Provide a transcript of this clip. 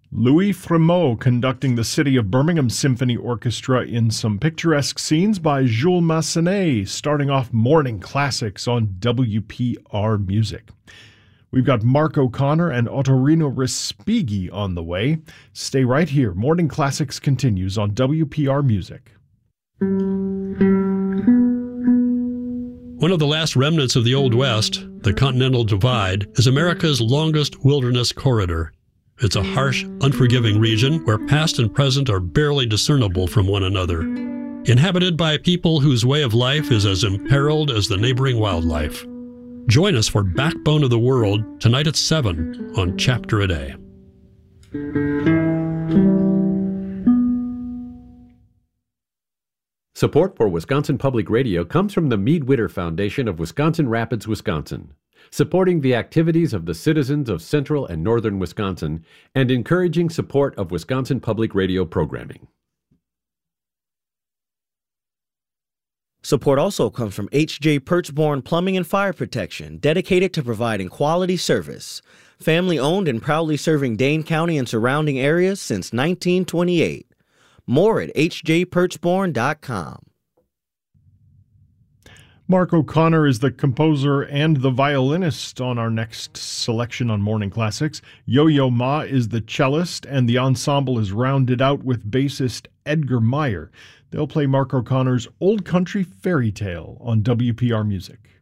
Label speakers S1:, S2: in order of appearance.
S1: Louis Fremeau conducting the City of Birmingham Symphony Orchestra in some picturesque scenes by Jules Massenet, starting off Morning Classics on WPR Music. We've got Mark O'Connor and Ottorino Respighi on the way. Stay right here. Morning Classics continues on WPR Music.
S2: One of the last remnants of the Old West, the Continental Divide, is America's longest wilderness corridor. It's a harsh, unforgiving region where past and present are barely discernible from one another. Inhabited by people whose way of life is as imperiled as the neighboring wildlife. Join us for Backbone of the World tonight at 7 on Chapter a Day.
S3: Support for Wisconsin Public Radio comes from the Mead Witter Foundation of Wisconsin Rapids, Wisconsin, supporting the activities of the citizens of central and northern Wisconsin and encouraging support of Wisconsin Public Radio programming.
S4: Support also comes from H.J. Perchborn Plumbing and Fire Protection, dedicated to providing quality service. Family-owned and proudly serving Dane County and surrounding areas since 1928. More at hjperchborn.com.
S1: Mark O'Connor is the composer and the violinist on our next selection on Morning Classics. Yo-Yo Ma is the cellist, and the ensemble is rounded out with bassist Edgar Meyer. They'll play Mark O'Connor's Old Country Fairy Tale on WPR Music.